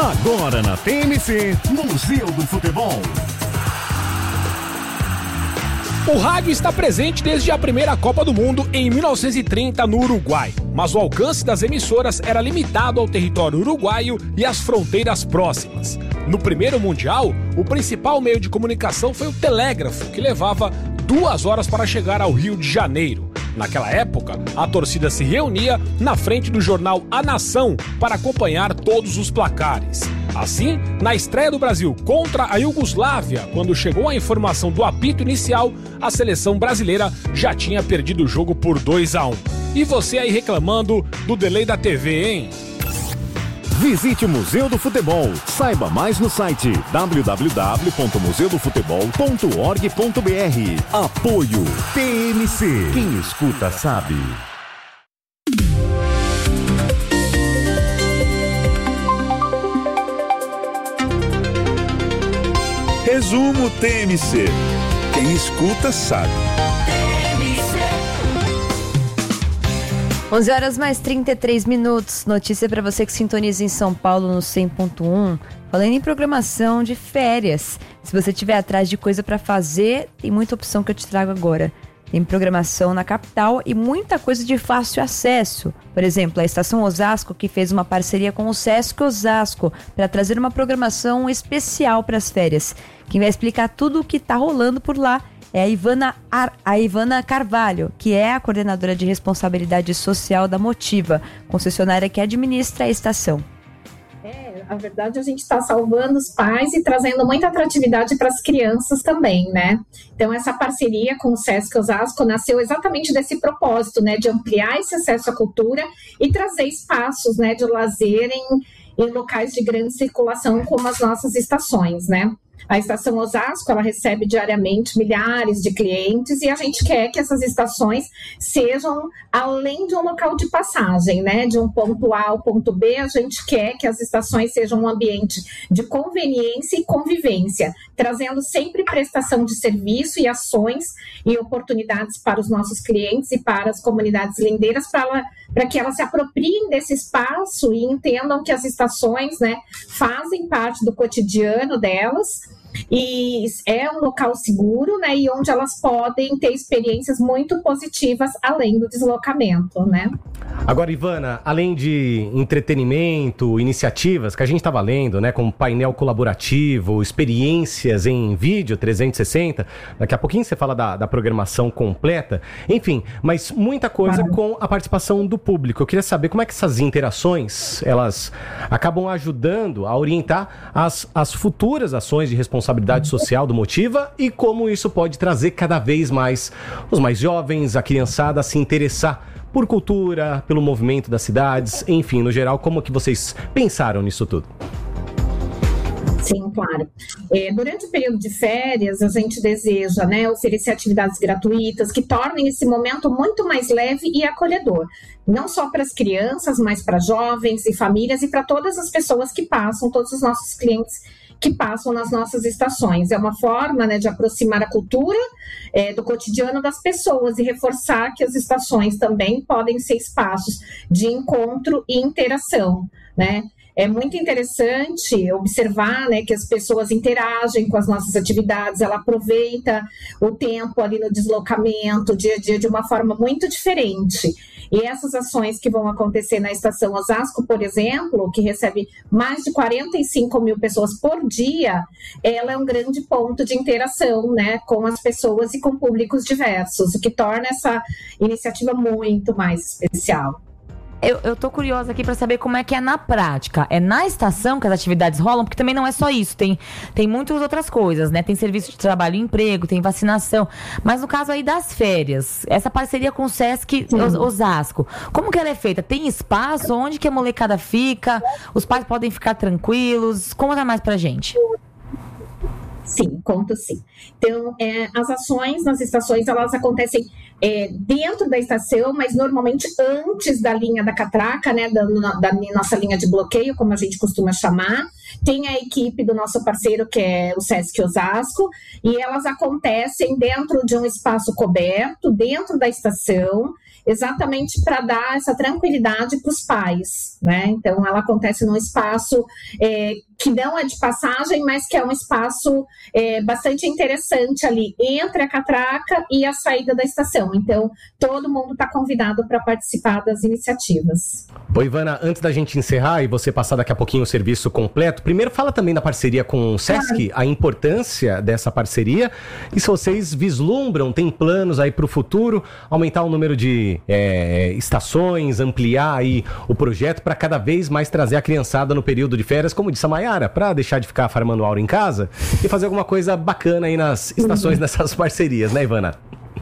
Agora na TMC, Museu do Futebol. O rádio está presente desde a primeira Copa do Mundo em 1930 no Uruguai, mas o alcance das emissoras era limitado ao território uruguaio e às fronteiras próximas. No primeiro Mundial, o principal meio de comunicação foi o telégrafo, que levava 2 horas para chegar ao Rio de Janeiro. Naquela época, a torcida se reunia na frente do jornal A Nação para acompanhar todos os placares. Assim, na estreia do Brasil contra a Iugoslávia, quando chegou a informação do apito inicial, a seleção brasileira já tinha perdido o jogo por 2-1. E você aí reclamando do delay da TV, hein? Visite o Museu do Futebol. Saiba mais no site www.museudofutebol.org.br. Apoio TMC. Quem escuta sabe. Resumo TMC. Quem escuta sabe. 11 horas mais 33 minutos. Notícia para você que sintoniza em São Paulo no 100.1. Falando em programação de férias. Se você estiver atrás de coisa para fazer, tem muita opção que eu te trago agora. Tem programação na capital e muita coisa de fácil acesso. Por exemplo, a Estação Osasco, que fez uma parceria com o Sesc Osasco para trazer uma programação especial para as férias. Quem vai explicar tudo o que está rolando por lá é a Ivana Carvalho, que é a coordenadora de responsabilidade social da Motiva, concessionária que administra a estação. Na verdade, a gente está salvando os pais e trazendo muita atratividade para as crianças também, né? Então, essa parceria com o Sesc Osasco nasceu exatamente desse propósito, né? De ampliar esse acesso à cultura e trazer espaços, né? De lazer em locais de grande circulação, como as nossas estações, né? A Estação Osasco, ela recebe diariamente milhares de clientes e a gente quer que essas estações sejam além de um local de passagem, né? De um ponto A ao ponto B, a gente quer que as estações sejam um ambiente de conveniência e convivência, trazendo sempre prestação de serviço e ações e oportunidades para os nossos clientes e para as comunidades lindeiras, para que elas se apropriem desse espaço e entendam que as estações, né, fazem parte do cotidiano delas. E é um local seguro, né, e onde elas podem ter experiências muito positivas além do deslocamento, né? Agora, Ivana, além de entretenimento, iniciativas que a gente estava lendo, né, como painel colaborativo, experiências em vídeo 360, daqui a pouquinho você fala da programação completa, enfim, mas muita coisa com a participação do público. Eu queria saber como é que essas interações, elas acabam ajudando a orientar as futuras ações de responsabilidade social do Motiva e como isso pode trazer cada vez mais os mais jovens, a criançada a se interessar por cultura, pelo movimento das cidades, enfim, no geral, como que vocês pensaram nisso tudo? Sim, claro. Durante o período de férias, a gente deseja, né, oferecer atividades gratuitas que tornem esse momento muito mais leve e acolhedor. Não só para as crianças, mas para jovens e famílias e para todas as pessoas que passam, todos os nossos clientes que passam nas nossas estações. É uma forma, né, de aproximar a cultura do cotidiano das pessoas e reforçar que as estações também podem ser espaços de encontro e interação, né? É muito interessante observar, né, que as pessoas interagem com as nossas atividades, ela aproveita o tempo ali no deslocamento, dia a dia, de uma forma muito diferente. E essas ações que vão acontecer na Estação Osasco, por exemplo, que recebe mais de 45 mil pessoas por dia, ela é um grande ponto de interação, né, com as pessoas e com públicos diversos, o que torna essa iniciativa muito mais especial. Eu tô curiosa aqui pra saber como é que é na prática. É na estação que as atividades rolam? Porque também não é só isso. Tem muitas outras coisas, né? Tem serviço de trabalho e emprego, tem vacinação. Mas no caso aí das férias, essa parceria com o Sesc Osasco, como que ela é feita? Tem espaço? Onde que a molecada fica? Os pais podem ficar tranquilos? Conta mais pra gente. Sim, conto sim. Então, as ações nas estações, elas acontecem dentro da estação, mas normalmente antes da linha da catraca, né, da nossa linha de bloqueio, como a gente costuma chamar. Tem a equipe do nosso parceiro, que é o Sesc Osasco, e elas acontecem dentro de um espaço coberto, dentro da estação, exatamente para dar essa tranquilidade para os pais, né? Então, ela acontece num espaço que não é de passagem, mas que é um espaço bastante interessante ali, entre a catraca e a saída da estação. Então, todo mundo está convidado para participar das iniciativas. Oi, Ivana, antes da gente encerrar e você passar daqui a pouquinho o serviço completo, primeiro fala também da parceria com o Sesc, a importância dessa parceria, e se vocês vislumbram, tem planos aí para o futuro, aumentar o número de estações, ampliar aí o projeto para cada vez mais trazer a criançada no período de férias, como disse a Mayara, para deixar de ficar farmando aula em casa e fazer alguma coisa bacana aí nas estações dessas parcerias, né, Ivana?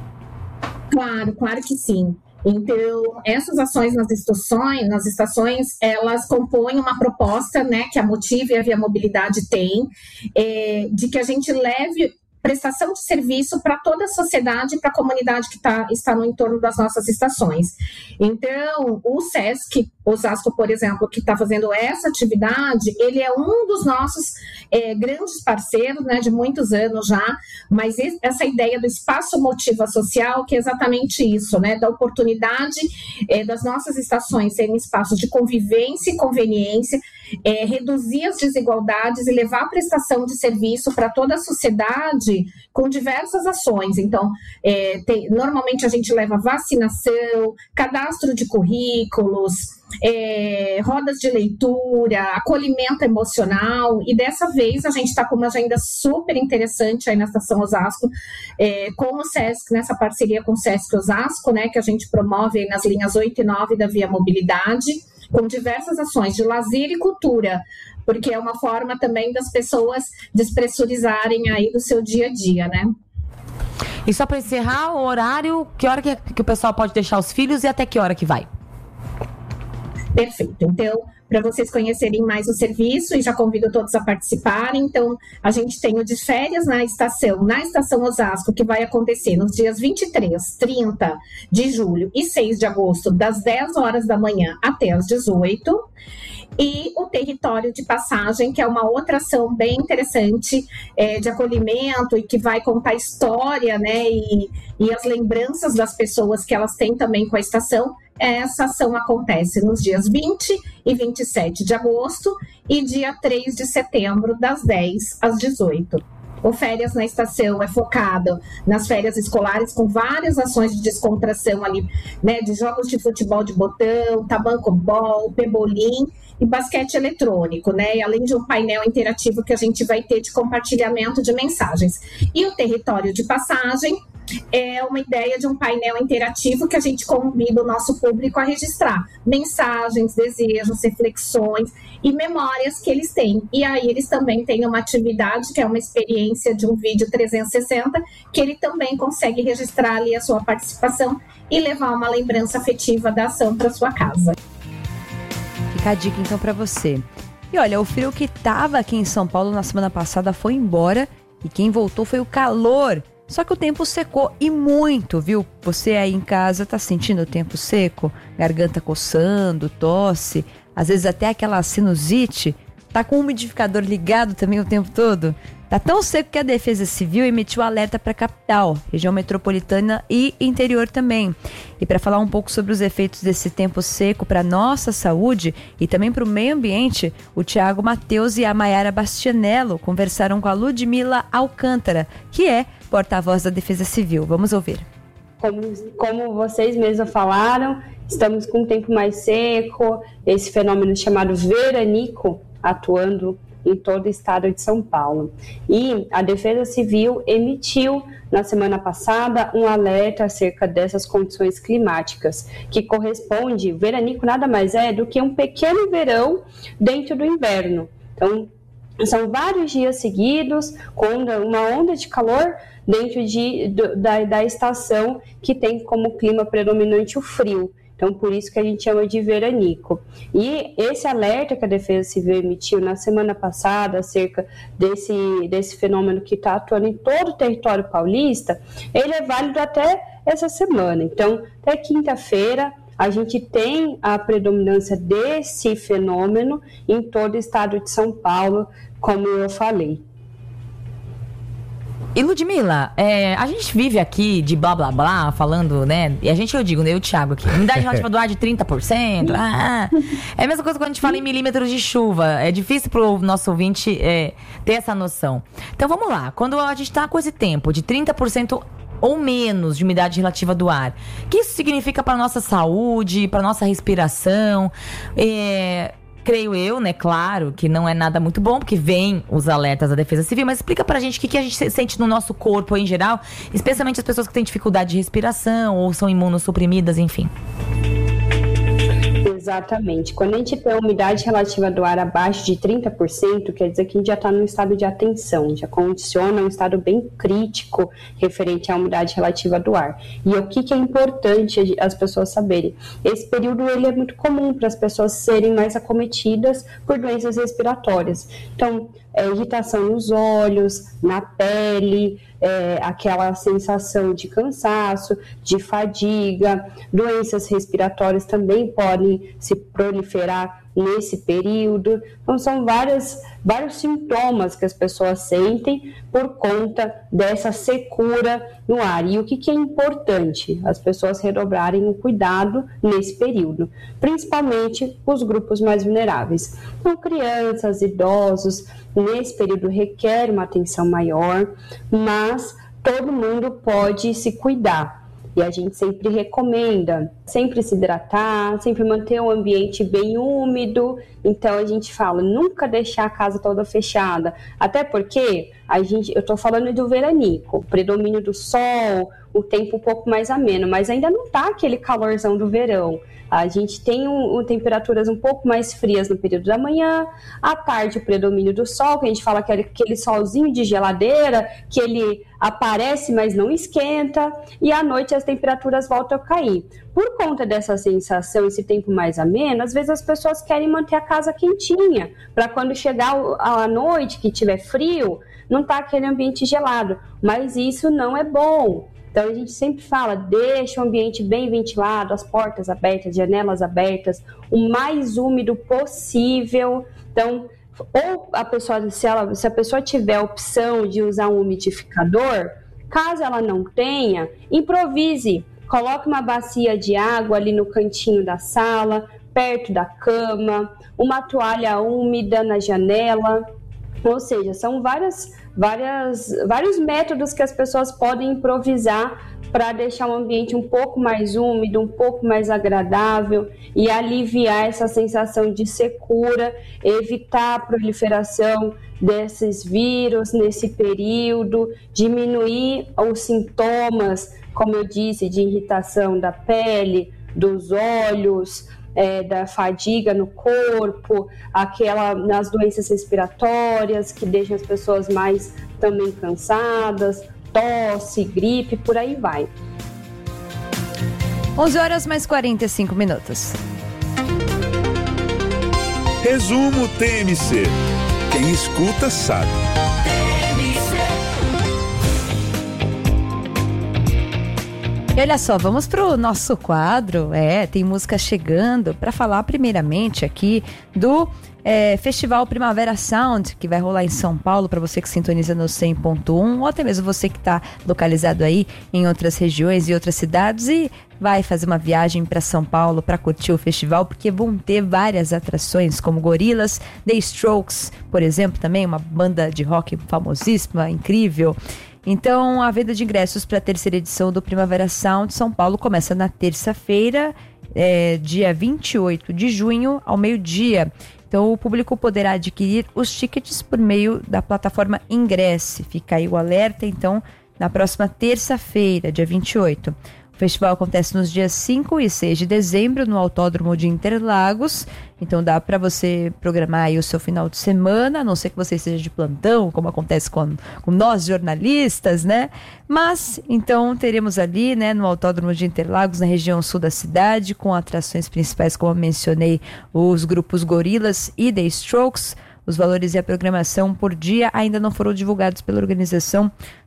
Claro que sim. Então, essas ações nas estações, elas compõem uma proposta, né, que a Motive e a Via Mobilidade têm, de que a gente leve prestação de serviço para toda a sociedade e para a comunidade que está no entorno das nossas estações. Então, o Sesc Osasco, por exemplo, que está fazendo essa atividade, ele é um dos nossos grandes parceiros, né, de muitos anos já, mas essa ideia do espaço motiva social, que é exatamente isso, né, da oportunidade das nossas estações serem espaços de convivência e conveniência, reduzir as desigualdades e levar a prestação de serviço para toda a sociedade com diversas ações. Então, normalmente a gente leva vacinação, cadastro de currículos, rodas de leitura, acolhimento emocional, e dessa vez a gente está com uma agenda super interessante aí na Estação Osasco, com o Sesc, nessa parceria com o Sesc Osasco, né, que a gente promove aí nas linhas 8 e 9 da Via Mobilidade, com diversas ações de lazer e cultura, porque é uma forma também das pessoas despressurizarem aí do seu dia a dia, né? E só para encerrar, o horário, que hora que o pessoal pode deixar os filhos e até que hora que vai? Perfeito. Então, para vocês conhecerem mais o serviço, e já convido todos a participarem, então, a gente tem o de férias na Estação Osasco, que vai acontecer nos dias 23, 30 de julho e 6 de agosto, das 10 horas da manhã até as 18, e o território de passagem, que é uma outra ação bem interessante de acolhimento e que vai contar a história, né, e as lembranças das pessoas que elas têm também com a estação. Essa ação acontece nos dias 20 e 27 de agosto e dia 3 de setembro, das 10 às 18. O Férias na Estação é focado nas férias escolares, com várias ações de descontração ali, né, de jogos de futebol de botão, tabanco-bol, pebolim e basquete eletrônico, né, e além de um painel interativo que a gente vai ter de compartilhamento de mensagens. E o território de passagem é uma ideia de um painel interativo que a gente convida o nosso público a registrar mensagens, desejos, reflexões e memórias que eles têm. E aí eles também têm uma atividade que é uma experiência de um vídeo 360, que ele também consegue registrar ali a sua participação e levar uma lembrança afetiva da ação para sua casa. Fica a dica então para você. E olha, o frio que estava aqui em São Paulo na semana passada foi embora e quem voltou foi o calor. Só que o tempo secou e muito, viu? Você aí em casa tá sentindo o tempo seco? Garganta coçando, tosse, às vezes até aquela sinusite? Tá com o umidificador ligado também o tempo todo? Tá tão seco que a Defesa Civil emitiu alerta para a capital, região metropolitana e interior também. E para falar um pouco sobre os efeitos desse tempo seco para nossa saúde e também para o meio ambiente, o Thiago Matheus e a Mayara Bastianello conversaram com a Ludmila Alcântara, que é porta-voz da Defesa Civil. Vamos ouvir. Como vocês mesmos falaram, estamos com um tempo mais seco, esse fenômeno chamado veranico atuando em todo o estado de São Paulo. E a Defesa Civil emitiu na semana passada um alerta acerca dessas condições climáticas, que corresponde, veranico nada mais é do que um pequeno verão dentro do inverno. Então, são vários dias seguidos com uma onda de calor dentro da estação que tem como clima predominante o frio. Então, por isso que a gente chama de veranico. E esse alerta que a Defesa Civil emitiu na semana passada acerca desse fenômeno que está atuando em todo o território paulista, ele é válido até essa semana. Então, até quinta-feira, a gente tem a predominância desse fenômeno em todo o estado de São Paulo, como eu falei. E Ludmila, a gente vive aqui de blá blá blá, falando, né? E a gente, eu digo, né? Eu e o Thiago aqui. Umidade relativa do ar de 30%. É a mesma coisa quando a gente fala em milímetros de chuva. É difícil pro nosso ouvinte ter essa noção. Então vamos lá. Quando a gente tá com esse tempo de 30% ou menos de umidade relativa do ar, o que isso significa para nossa saúde, para nossa respiração? Creio eu, né, claro, que não é nada muito bom, porque vem os alertas da Defesa Civil, mas explica pra gente o que a gente sente no nosso corpo em geral, especialmente as pessoas que têm dificuldade de respiração ou são imunossuprimidas, enfim. Exatamente. Quando a gente tem a umidade relativa do ar abaixo de 30%, quer dizer que a gente já está num estado de atenção, já condiciona um estado bem crítico referente à umidade relativa do ar. E o que é importante as pessoas saberem? Esse período ele é muito comum para as pessoas serem mais acometidas por doenças respiratórias. Então, irritação nos olhos, na pele, aquela sensação de cansaço, de fadiga, doenças respiratórias também podem se proliferar nesse período. Então, são vários sintomas que as pessoas sentem por conta dessa secura no ar. E o que é importante? As pessoas redobrarem o cuidado nesse período, principalmente os grupos mais vulneráveis. Então, crianças, idosos, nesse período requer uma atenção maior, mas todo mundo pode se cuidar. E a gente sempre recomenda, sempre se hidratar, sempre manter o ambiente bem úmido. Então a gente fala, nunca deixar a casa toda fechada. Até porque eu estou falando do veranico, predomínio do sol, o tempo um pouco mais ameno, mas ainda não está aquele calorzão do verão. A gente tem temperaturas um pouco mais frias no período da manhã, à tarde o predomínio do sol, que a gente fala que é aquele solzinho de geladeira, que ele aparece, mas não esquenta, e à noite as temperaturas voltam a cair. Por conta dessa sensação, esse tempo mais ameno, às vezes as pessoas querem manter a casa quentinha, para quando chegar a noite, que tiver frio, não tá aquele ambiente gelado, mas isso não é bom. Então a gente sempre fala, deixa o ambiente bem ventilado, as portas abertas, janelas abertas, o mais úmido possível. Então, ou a pessoa, se a pessoa tiver a opção de usar um umidificador, caso ela não tenha, improvise. Coloque uma bacia de água ali no cantinho da sala, perto da cama, uma toalha úmida na janela. Ou seja, são vários métodos que as pessoas podem improvisar para deixar o ambiente um pouco mais úmido, um pouco mais agradável e aliviar essa sensação de secura, evitar a proliferação desses vírus nesse período, diminuir os sintomas, como eu disse, de irritação da pele, dos olhos, da fadiga no corpo, nas doenças respiratórias que deixam as pessoas mais também cansadas, tosse, gripe, por aí vai. 11 horas mais 45 minutos. Resumo TMC. Quem escuta sabe. E olha só, vamos pro nosso quadro, tem música chegando, para falar primeiramente aqui do Festival Primavera Sound, que vai rolar em São Paulo, para você que sintoniza no 100.1, ou até mesmo você que está localizado aí em outras regiões e outras cidades e vai fazer uma viagem para São Paulo para curtir o festival, porque vão ter várias atrações, como Gorillaz, The Strokes, por exemplo, também uma banda de rock famosíssima, incrível. Então, a venda de ingressos para a terceira edição do Primavera Sound São Paulo começa na terça-feira, dia 28 de junho, ao meio-dia. Então, o público poderá adquirir os tickets por meio da plataforma Ingresse. Fica aí o alerta, então, na próxima terça-feira, dia 28. O festival acontece nos dias 5 e 6 de dezembro, no Autódromo de Interlagos. Então, dá para você programar aí o seu final de semana, a não ser que você esteja de plantão, como acontece com nós jornalistas, né? Mas, então, teremos ali, né, no Autódromo de Interlagos, na região sul da cidade, com atrações principais, como eu mencionei, os grupos Gorillaz e The Strokes. Os valores e a programação por dia ainda não foram divulgados pela organização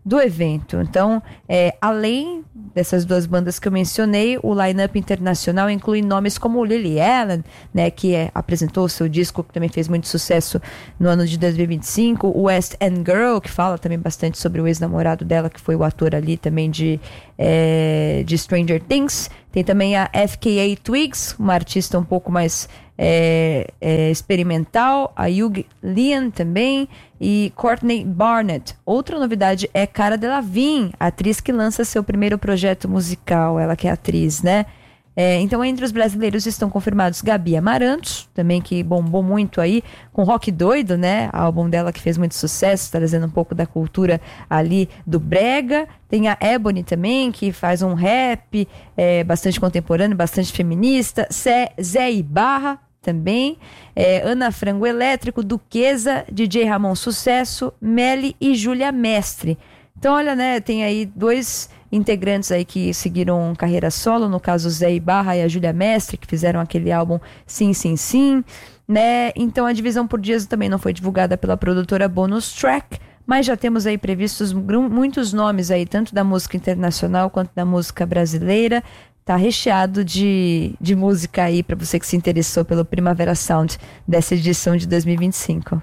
do evento. Então, além dessas duas bandas que eu mencionei, o line-up internacional inclui nomes como Lily Allen, né, que apresentou o seu disco, que também fez muito sucesso no ano de 2025, o West End Girl, que fala também bastante sobre o ex-namorado dela, que foi o ator ali também de Stranger Things. Tem também a FKA Twigs, uma artista um pouco mais experimental, a Hugh Lian também, e Courtney Barnett. Outra novidade é Cara Delevingne, atriz que lança seu primeiro projeto musical, ela que é atriz, né? Então, entre os brasileiros estão confirmados Gabi Amarantos, também que bombou muito aí com Rock Doido, né? Álbum dela que fez muito sucesso, trazendo um pouco da cultura ali do brega. Tem a Ebony também, que faz um rap bastante contemporâneo, bastante feminista. Zé Ibarra também. Ana Frango Elétrico, Duquesa, DJ Ramon Sucesso, Melly e Júlia Mestre. Então, olha, né? Tem aí 2 integrantes aí que seguiram carreira solo, no caso o Zé Ibarra e a Júlia Mestre, que fizeram aquele álbum Sim, Sim, Sim, né? Então a divisão por dias também não foi divulgada pela produtora Bonus Track, mas já temos aí previstos muitos nomes aí, tanto da música internacional quanto da música brasileira. Tá recheado de música aí para você que se interessou pelo Primavera Sound dessa edição de 2025.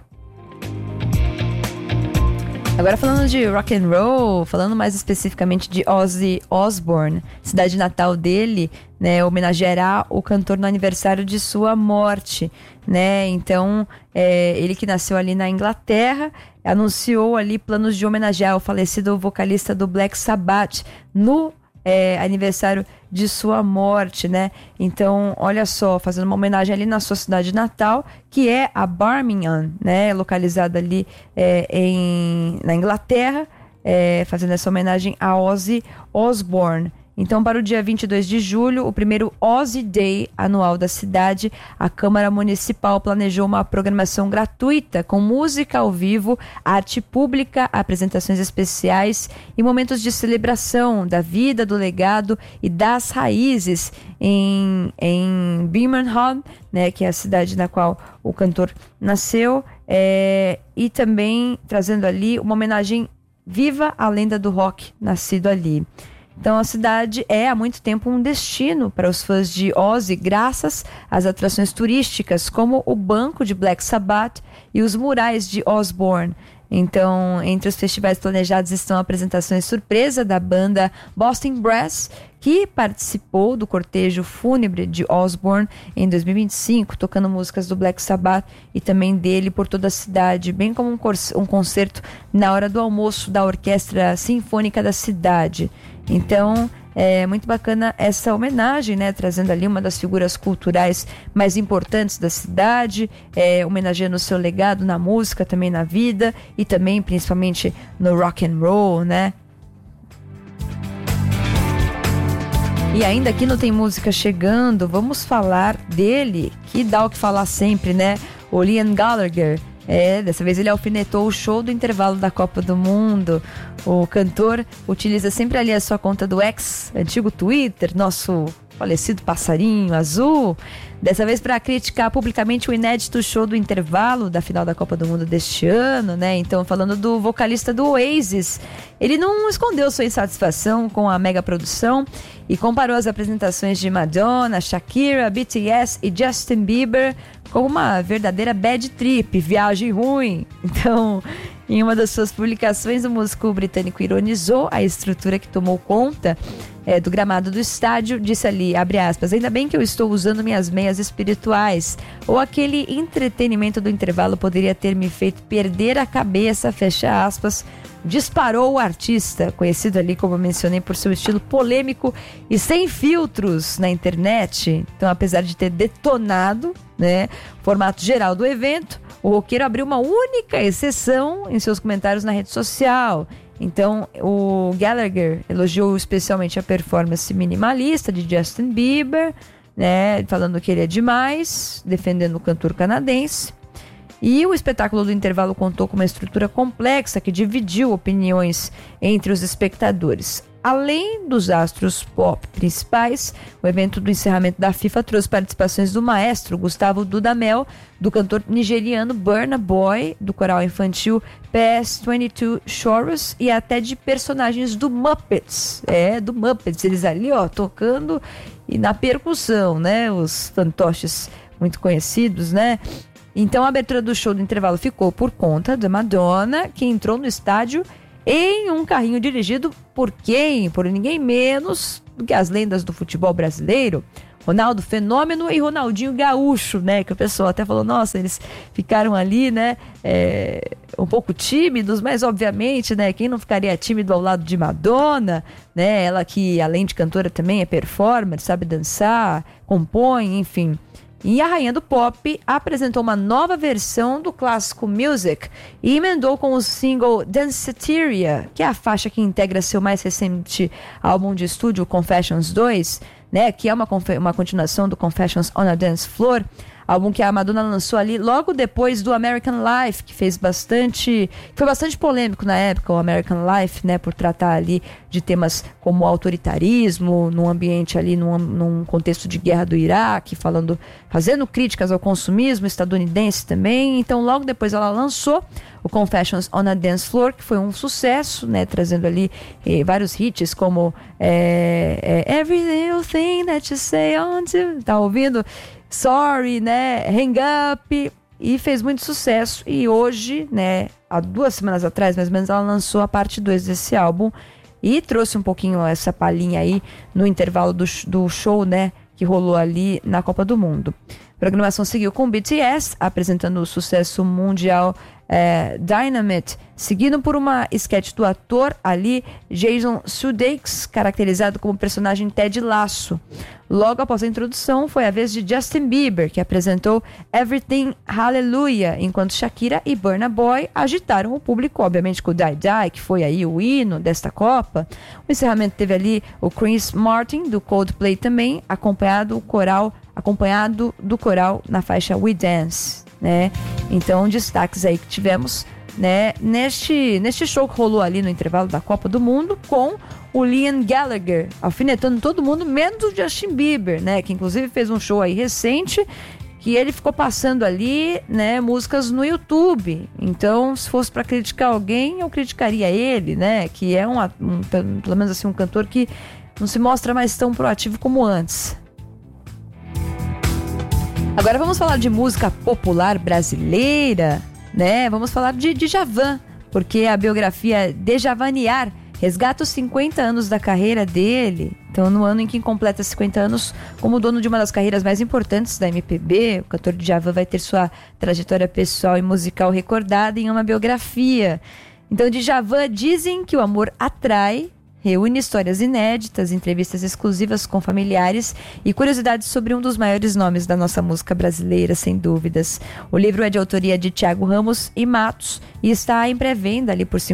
Agora falando de rock and roll, falando mais especificamente de Ozzy Osbourne, cidade natal dele, né, homenageará o cantor no aniversário de sua morte, né? Então, ele que nasceu ali na Inglaterra, anunciou ali planos de homenagear o falecido vocalista do Black Sabbath no aniversário de sua morte, né? Então, olha só, fazendo uma homenagem ali na sua cidade natal, que é a Birmingham, né? Localizada ali na Inglaterra, fazendo essa homenagem a Ozzy Osbourne. Então, para o dia 22 de julho, o primeiro Ozzy Day anual da cidade, a Câmara Municipal planejou uma programação gratuita com música ao vivo, arte pública, apresentações especiais e momentos de celebração da vida, do legado e das raízes em Birmingham, né, que é a cidade na qual o cantor nasceu, e também trazendo ali uma homenagem viva à lenda do rock nascido ali. Então a cidade há muito tempo um destino para os fãs de Ozzy, graças às atrações turísticas como o banco de Black Sabbath e os murais de Osbourne. Então, entre os festivais planejados estão apresentações surpresa da banda Boston Brass, que participou do cortejo fúnebre de Osbourne em 2025, tocando músicas do Black Sabbath e também dele por toda a cidade, bem como um concerto na hora do almoço da Orquestra Sinfônica da cidade. Então, é muito bacana essa homenagem, né? Trazendo ali uma das figuras culturais mais importantes da cidade, homenageando o seu legado na música, também na vida e também, principalmente, no rock and roll, né? E ainda aqui não tem música chegando, vamos falar dele, que dá o que falar sempre, né? O Liam Gallagher. Dessa vez ele alfinetou o show do intervalo da Copa do Mundo. O cantor utiliza sempre ali a sua conta do X, antigo Twitter, nosso falecido passarinho azul. Dessa vez para criticar publicamente o inédito show do intervalo da final da Copa do Mundo deste ano, né? Então, falando do vocalista do Oasis, ele não escondeu sua insatisfação com a mega produção e comparou as apresentações de Madonna, Shakira, BTS e Justin Bieber como uma verdadeira bad trip, viagem ruim. Então, em uma das suas publicações, o músico britânico ironizou a estrutura que tomou conta do gramado do estádio, disse ali, abre aspas, ainda bem que eu estou usando minhas meias espirituais, ou aquele entretenimento do intervalo poderia ter me feito perder a cabeça, fecha aspas, disparou o artista, conhecido ali, como eu mencionei, por seu estilo polêmico e sem filtros na internet. Então, apesar de ter detonado, né, o formato geral do evento, o roqueiro abriu uma única exceção em seus comentários na rede social. Então, o Gallagher elogiou especialmente a performance minimalista de Justin Bieber, né, falando que ele é demais, defendendo o cantor canadense. E o espetáculo do intervalo contou com uma estrutura complexa que dividiu opiniões entre os espectadores. Além dos astros pop principais, o evento do encerramento da FIFA trouxe participações do maestro Gustavo Dudamel, do cantor nigeriano Burna Boy, do coral infantil PS22 Chorus e até de personagens do Muppets. Do Muppets, eles ali, tocando e na percussão, né? Os fantoches muito conhecidos, né? Então a abertura do show do intervalo ficou por conta da Madonna, que entrou no estádio em um carrinho dirigido por quem? Por ninguém menos do que as lendas do futebol brasileiro, Ronaldo Fenômeno e Ronaldinho Gaúcho, né? Que o pessoal até falou, nossa, eles ficaram ali, né? Um pouco tímidos, mas obviamente, né? Quem não ficaria tímido ao lado de Madonna, né? Ela que, além de cantora, também é performer, sabe dançar, compõe, enfim. E a rainha do pop apresentou uma nova versão do clássico Music e emendou com o single Danceteria, que é a faixa que integra seu mais recente álbum de estúdio, Confessions 2, né, que é uma continuação do Confessions on a Dance Floor, álbum que a Madonna lançou ali logo depois do American Life, que foi bastante polêmico na época, o American Life, né, por tratar ali de temas como autoritarismo, num ambiente ali, num contexto de guerra do Iraque, fazendo críticas ao consumismo estadunidense também. Então, logo depois ela lançou o Confessions on a Dance Floor, que foi um sucesso, né, trazendo ali vários hits como Every Little Thing That You Say On To, tá ouvindo? Sorry, né, Hang Up, e fez muito sucesso. E hoje, né, há 2 semanas atrás, mais ou menos, ela lançou a parte 2 desse álbum e trouxe um pouquinho essa palhinha aí no intervalo do show, né, que rolou ali na Copa do Mundo. A programação seguiu com o BTS, apresentando o sucesso mundial Dynamite, seguido por uma sketch do ator ali, Jason Sudeikis, caracterizado como personagem Ted Lasso. Logo após a introdução, foi a vez de Justin Bieber, que apresentou Everything Hallelujah, enquanto Shakira e Burna Boy agitaram o público, obviamente com o Die Die, que foi aí o hino desta Copa. O encerramento teve ali o Chris Martin, do Coldplay também, acompanhado do coral na faixa We Dance, né? Então, destaques aí que tivemos, né, neste show que rolou ali no intervalo da Copa do Mundo, com o Liam Gallagher alfinetando todo mundo, menos o Justin Bieber, né, que inclusive fez um show aí recente, que ele ficou passando ali, né, músicas no YouTube. Então, se fosse para criticar alguém, eu criticaria ele, né, que é pelo menos assim, um cantor que não se mostra mais tão proativo como antes. Agora vamos falar de música popular brasileira, né? Vamos falar de Djavan, porque a biografia Djavanear resgata os 50 anos da carreira dele. Então, no ano em que completa 50 anos, como dono de uma das carreiras mais importantes da MPB, o cantor Djavan vai ter sua trajetória pessoal e musical recordada em uma biografia. Então, Djavan dizem que o amor atrai, reúne histórias inéditas, entrevistas exclusivas com familiares e curiosidades sobre um dos maiores nomes da nossa música brasileira, sem dúvidas. O livro é de autoria de Thiago Ramos e Matos e está em pré-venda ali por R$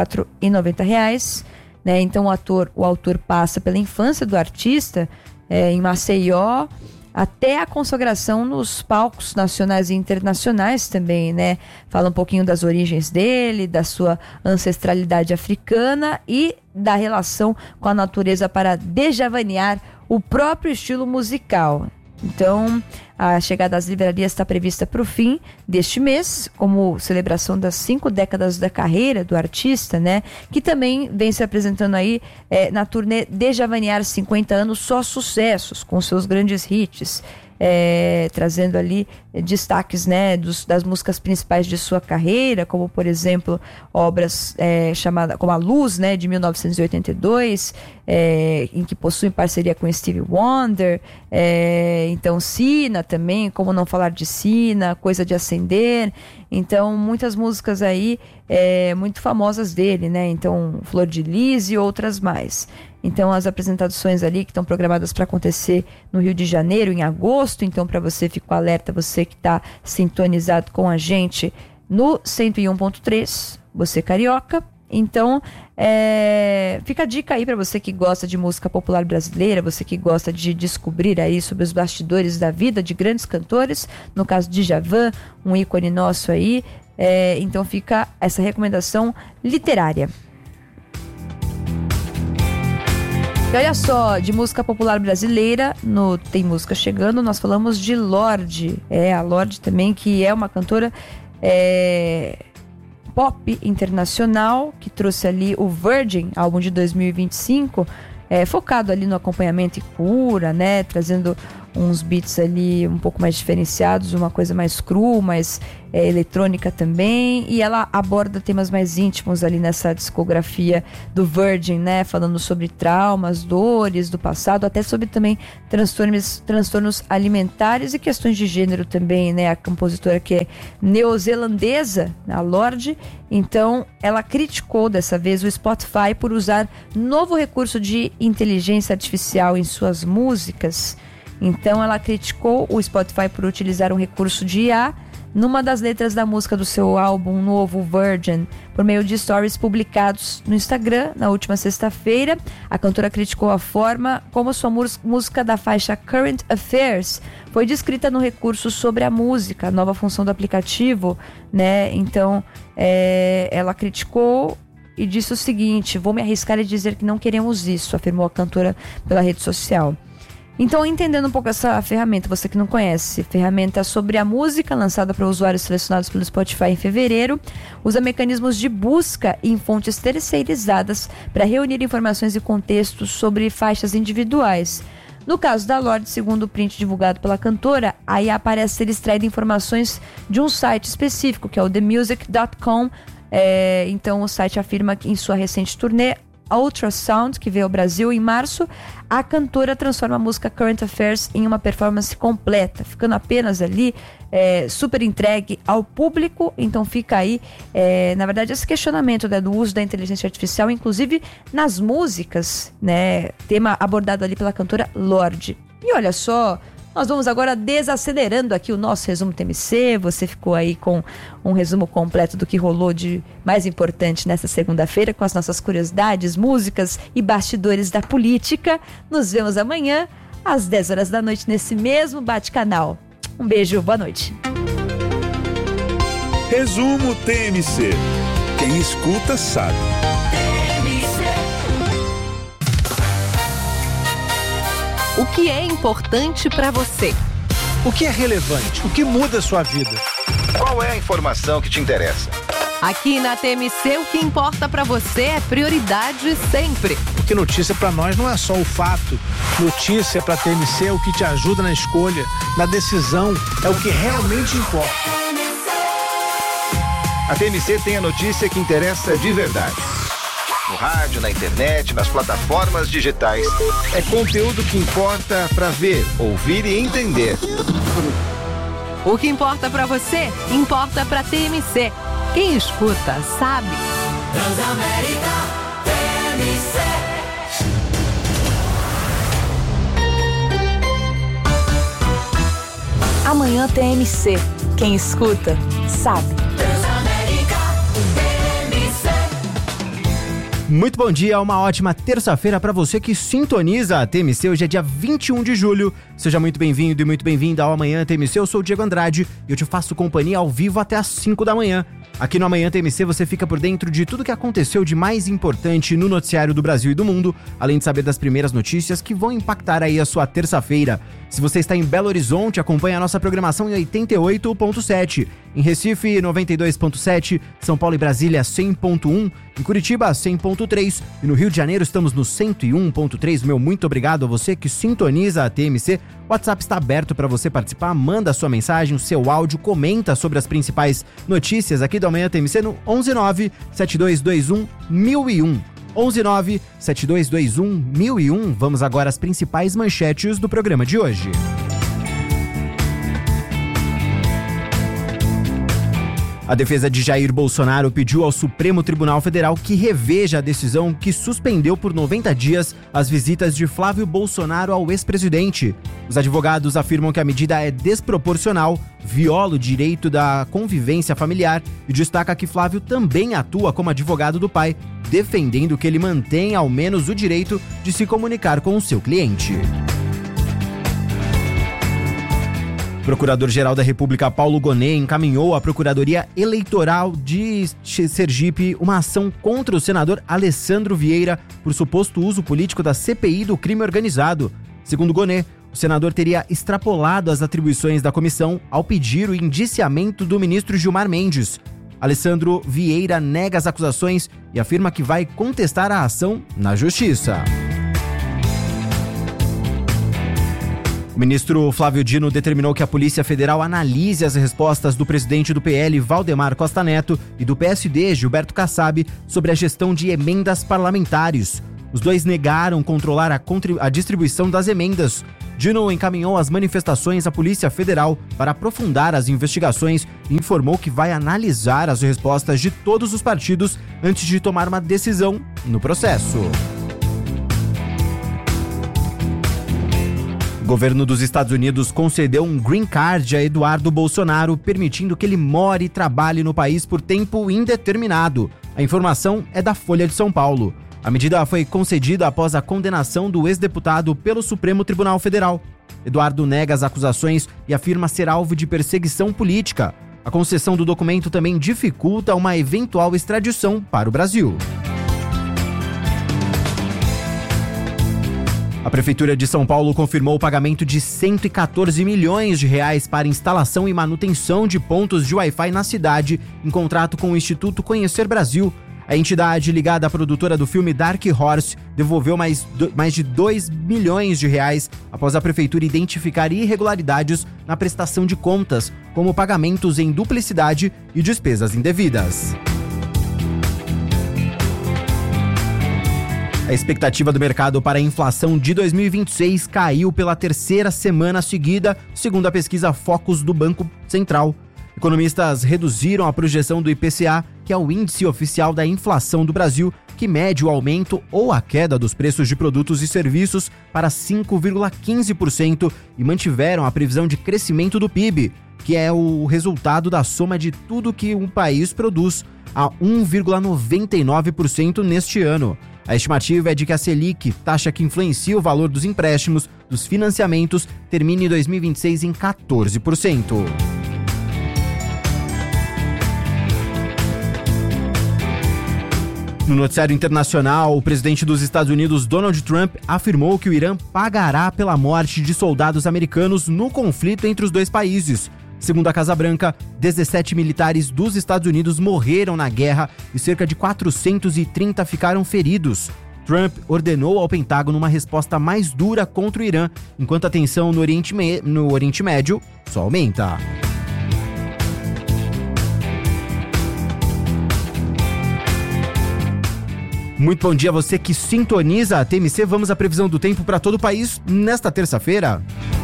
54,90, né? Então o autor passa pela infância do artista em Maceió, até a consagração nos palcos nacionais e internacionais também, né? Fala um pouquinho das origens dele, da sua ancestralidade africana e da relação com a natureza para djavanear o próprio estilo musical. Então, a chegada às livrarias está prevista para o fim deste mês, como celebração das 5 décadas da carreira do artista, né? Que também vem se apresentando aí na turnê Djavanear 50 anos, só sucessos, com seus grandes hits, trazendo ali destaques, né, das músicas principais de sua carreira, como por exemplo obras como A Luz, né, de 1982, em que possui parceria com Stevie Wonder, então Sina também, como não falar de Sina, Coisa de Acender. Então muitas músicas aí muito famosas dele, né? Então Flor de Lis e outras mais. Então as apresentações ali que estão programadas para acontecer no Rio de Janeiro em agosto, então para você ficar alerta, você que está sintonizado com a gente no 101.3, você carioca. Então fica a dica aí para você que gosta de música popular brasileira, você que gosta de descobrir aí sobre os bastidores da vida de grandes cantores, no caso de Djavan, um ícone nosso aí. Então fica essa recomendação literária. E olha só, de música popular brasileira, no Tem Música Chegando, nós falamos de Lorde. A Lorde também, que é uma cantora pop internacional, que trouxe ali o Virgin, álbum de 2025, focado ali no acompanhamento e cura, né? Trazendo uns beats ali um pouco mais diferenciados, uma coisa mais cru, mais eletrônica também, e ela aborda temas mais íntimos ali nessa discografia do Virgin, né? Falando sobre traumas, dores do passado, até sobre também transtornos alimentares e questões de gênero também, né? A compositora que é neozelandesa, a Lorde, então ela criticou dessa vez o Spotify por usar novo recurso de inteligência artificial em suas músicas. Então ela criticou o Spotify por utilizar um recurso de IA numa das letras da música do seu álbum novo Virgin, por meio de stories publicados no Instagram na última sexta-feira. A cantora criticou a forma como sua música da faixa Current Affairs foi descrita no recurso sobre a música, a nova função do aplicativo, né? Então ela criticou e disse o seguinte: vou me arriscar e dizer que não queremos isso, afirmou a cantora pela rede social. Então, entendendo um pouco essa ferramenta, você que não conhece, ferramenta sobre a música lançada para usuários selecionados pelo Spotify em fevereiro, usa mecanismos de busca em fontes terceirizadas para reunir informações e contextos sobre faixas individuais. No caso da Lorde, segundo o print divulgado pela cantora, a IA parece ser extraída informações de um site específico, que é o TheMusic.com. Então, o site afirma que em sua recente turnê Ultrasound, que veio ao Brasil em março, a cantora transforma a música Current Affairs em uma performance completa, ficando apenas ali super entregue ao público. Então fica aí, na verdade, esse questionamento, né, do uso da inteligência artificial, inclusive nas músicas, né, tema abordado ali pela cantora Lorde. E olha só, nós vamos agora desacelerando aqui o nosso resumo TMC. Você ficou aí com um resumo completo do que rolou de mais importante nessa segunda-feira, com as nossas curiosidades, músicas e bastidores da política. Nos vemos amanhã, às 10 horas da noite, nesse mesmo bate-canal. Um beijo, boa noite. Resumo TMC. Quem escuta sabe. O que é importante para você? O que é relevante? O que muda a sua vida? Qual é a informação que te interessa? Aqui na TMC, o que importa para você é prioridade sempre. Porque notícia para nós não é só o fato. Notícia para TMC é o que te ajuda na escolha, na decisão, é o que realmente importa. A TMC tem a notícia que interessa de verdade. No rádio, na internet, nas plataformas digitais. É conteúdo que importa para ver, ouvir e entender. O que importa para você, importa para TMC. Quem escuta, sabe. Transamérica TMC. Amanhã TMC. Quem escuta, sabe. Muito bom dia, uma ótima terça-feira para você que sintoniza a TMC. Hoje é dia 21 de julho. Seja muito bem-vindo e muito bem-vinda ao Amanhã TMC. Eu sou o Diego Andrade e eu te faço companhia ao vivo até às 5 da manhã. Aqui no Amanhã TMC você fica por dentro de tudo que aconteceu de mais importante no noticiário do Brasil e do mundo, além de saber das primeiras notícias que vão impactar aí a sua terça-feira. Se você está em Belo Horizonte, acompanhe a nossa programação em 88.7, em Recife 92.7, São Paulo e Brasília 100.1, em Curitiba 100.3 e no Rio de Janeiro estamos no 101.3. Meu muito obrigado a você que sintoniza a TMC. O WhatsApp está aberto para você participar, manda a sua mensagem, o seu áudio, comenta sobre as principais notícias aqui do Amanhã TMC no 119-7221-1001. 119-7221-1001. Vamos agora às principais manchetes do programa de hoje. A defesa de Jair Bolsonaro pediu ao Supremo Tribunal Federal que reveja a decisão que suspendeu por 90 dias as visitas de Flávio Bolsonaro ao ex-presidente. Os advogados afirmam que a medida é desproporcional, viola o direito da convivência familiar e destaca que Flávio também atua como advogado do pai, defendendo que ele mantenha ao menos o direito de se comunicar com o seu cliente. O Procurador-Geral da República, Paulo Gonet, encaminhou à Procuradoria Eleitoral de Sergipe uma ação contra o senador Alessandro Vieira por suposto uso político da CPI do crime organizado. Segundo Gonet, o senador teria extrapolado as atribuições da comissão ao pedir o indiciamento do ministro Gilmar Mendes. Alessandro Vieira nega as acusações e afirma que vai contestar a ação na Justiça. O ministro Flávio Dino determinou que a Polícia Federal analise as respostas do presidente do PL, Valdemar Costa Neto, e do PSD, Gilberto Kassab, sobre a gestão de emendas parlamentares. Os dois negaram controlar a distribuição das emendas. Dino encaminhou as manifestações à Polícia Federal para aprofundar as investigações e informou que vai analisar as respostas de todos os partidos antes de tomar uma decisão no processo. O governo dos Estados Unidos concedeu um green card a Eduardo Bolsonaro, permitindo que ele more e trabalhe no país por tempo indeterminado. A informação é da Folha de São Paulo. A medida foi concedida após a condenação do ex-deputado pelo Supremo Tribunal Federal. Eduardo nega as acusações e afirma ser alvo de perseguição política. A concessão do documento também dificulta uma eventual extradição para o Brasil. A Prefeitura de São Paulo confirmou o pagamento de 114 milhões de reais para instalação e manutenção de pontos de Wi-Fi na cidade, em contrato com o Instituto Conhecer Brasil. A entidade ligada à produtora do filme Dark Horse devolveu mais de 2 milhões de reais após a Prefeitura identificar irregularidades na prestação de contas, como pagamentos em duplicidade e despesas indevidas. A expectativa do mercado para a inflação de 2026 caiu pela terceira semana seguida, segundo a pesquisa Focus do Banco Central. Economistas reduziram a projeção do IPCA, que é o índice oficial da inflação do Brasil, que mede o aumento ou a queda dos preços de produtos e serviços, para 5,15% e mantiveram a previsão de crescimento do PIB, que é o resultado da soma de tudo que um país produz, a 1,99% neste ano. A estimativa é de que a Selic, taxa que influencia o valor dos empréstimos, dos financiamentos, termine em 2026 em 14%. No noticiário internacional, o presidente dos Estados Unidos, Donald Trump, afirmou que o Irã pagará pela morte de soldados americanos no conflito entre os dois países. Segundo a Casa Branca, 17 militares dos Estados Unidos morreram na guerra e cerca de 430 ficaram feridos. Trump ordenou ao Pentágono uma resposta mais dura contra o Irã, enquanto a tensão no Oriente Médio só aumenta. Muito bom dia a você que sintoniza a TMC. Vamos à previsão do tempo para todo o país nesta terça-feira.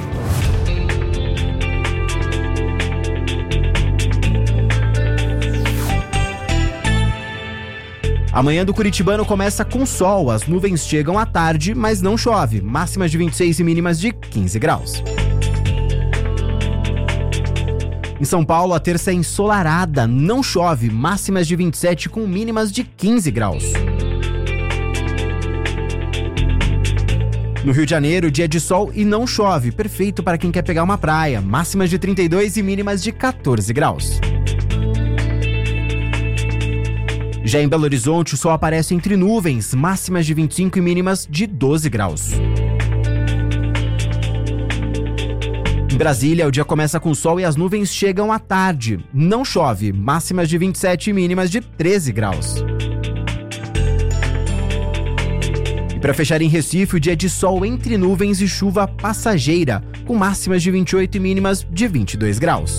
Amanhã do Curitibano começa com sol, as nuvens chegam à tarde, mas não chove, máximas de 26 e mínimas de 15 graus. Em São Paulo, a terça é ensolarada, não chove, máximas de 27 com mínimas de 15 graus. No Rio de Janeiro, dia de sol e não chove, perfeito para quem quer pegar uma praia, máximas de 32 e mínimas de 14 graus. Já em Belo Horizonte, o sol aparece entre nuvens, máximas de 25 e mínimas de 12 graus. Em Brasília, o dia começa com sol e as nuvens chegam à tarde. Não chove, máximas de 27 e mínimas de 13 graus. E para fechar em Recife, o dia de sol entre nuvens e chuva passageira, com máximas de 28 e mínimas de 22 graus.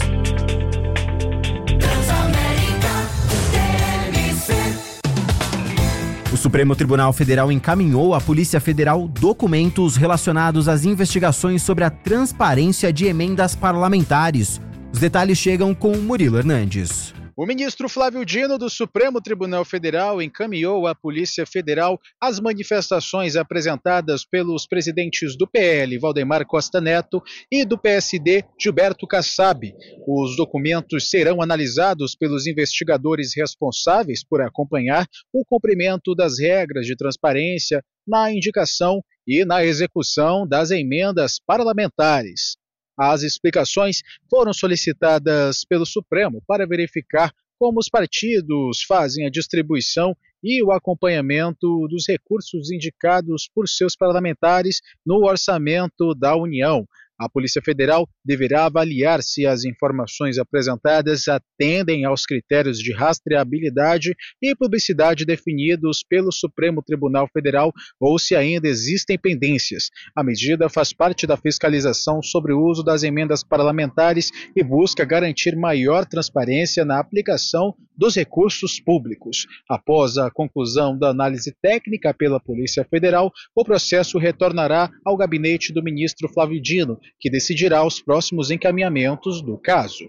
O Supremo Tribunal Federal encaminhou à Polícia Federal documentos relacionados às investigações sobre a transparência de emendas parlamentares. Os detalhes chegam com Murilo Hernandes. O ministro Flávio Dino, do Supremo Tribunal Federal, encaminhou à Polícia Federal as manifestações apresentadas pelos presidentes do PL, Valdemar Costa Neto, e do PSD, Gilberto Kassab. Os documentos serão analisados pelos investigadores responsáveis por acompanhar o cumprimento das regras de transparência na indicação e na execução das emendas parlamentares. As explicações foram solicitadas pelo Supremo para verificar como os partidos fazem a distribuição e o acompanhamento dos recursos indicados por seus parlamentares no orçamento da União. A Polícia Federal deverá avaliar se as informações apresentadas atendem aos critérios de rastreabilidade e publicidade definidos pelo Supremo Tribunal Federal ou se ainda existem pendências. A medida faz parte da fiscalização sobre o uso das emendas parlamentares e busca garantir maior transparência na aplicação dos recursos públicos. Após a conclusão da análise técnica pela Polícia Federal, o processo retornará ao gabinete do ministro Flávio Dino, que decidirá os próximos encaminhamentos do caso.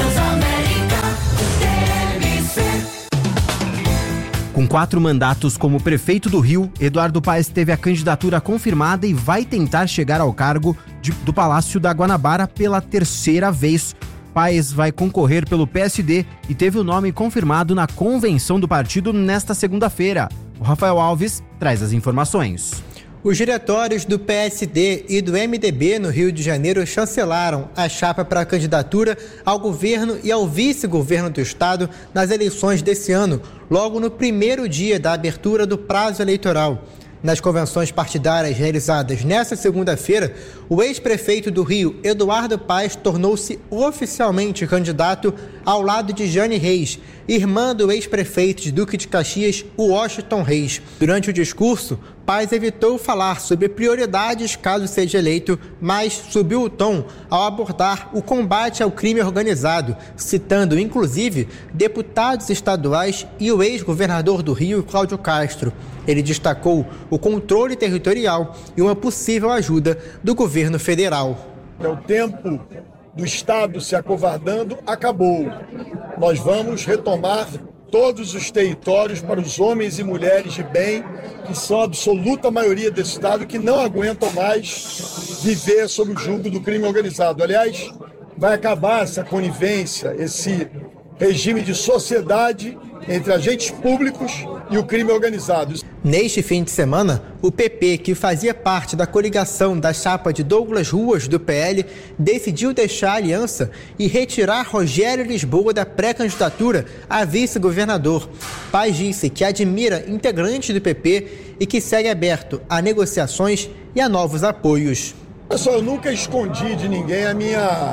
Com 4 mandatos como prefeito do Rio, Eduardo Paes teve a candidatura confirmada e vai tentar chegar ao cargo do Palácio da Guanabara pela 3ª vez. Paes vai concorrer pelo PSD e teve o nome confirmado na convenção do partido nesta segunda-feira. O Rafael Alves traz as informações. Os diretórios do PSD e do MDB no Rio de Janeiro chancelaram a chapa para a candidatura ao governo e ao vice-governo do estado nas eleições desse ano, logo no primeiro dia da abertura do prazo eleitoral. Nas convenções partidárias realizadas nesta segunda-feira, o ex-prefeito do Rio, Eduardo Paes, tornou-se oficialmente candidato ao lado de Jane Reis, irmã do ex-prefeito de Duque de Caxias, Washington Reis. Durante o discurso, Paes evitou falar sobre prioridades caso seja eleito, mas subiu o tom ao abordar o combate ao crime organizado, citando inclusive deputados estaduais e o ex-governador do Rio, Cláudio Castro. Ele destacou o controle territorial e uma possível ajuda do governo federal. O tempo do Estado se acovardando acabou. Nós vamos retomar todos os territórios para os homens e mulheres de bem, que são a absoluta maioria desse Estado, que não aguentam mais viver sob o jugo do crime organizado. Aliás, vai acabar essa conivência, esse regime de sociedade entre agentes públicos e o crime organizado. Neste fim de semana, o PP, que fazia parte da coligação da chapa de Douglas Ruas do PL, decidiu deixar a aliança e retirar Rogério Lisboa da pré-candidatura a vice-governador. Paes disse que admira integrantes do PP e que segue aberto a negociações e a novos apoios. Eu nunca escondi de ninguém a minha